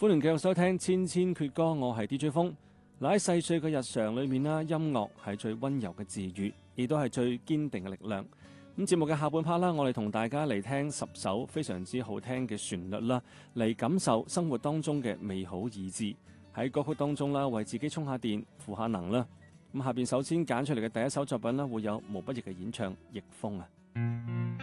歡迎繼續收聽千千闕歌，我係 DJ 風。喺細碎嘅日常裏面啦，音樂係最溫柔嘅治愈，亦都係最堅定嘅力量。咁節目嘅下半 part 啦，我哋同大家嚟聽10首非常之好聽嘅旋律啦，嚟感受生活當中嘅美好意志。喺歌曲當中啦，為自己充下電，賦下能啦。咁下邊首先揀出嚟嘅第一首作品啦，會有毛不易嘅演唱《逆風》啊。